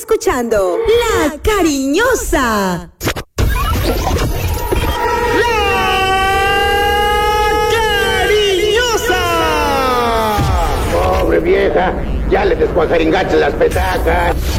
escuchando La Cariñosa. Pobre vieja, ya le descuajaringaste las petacas.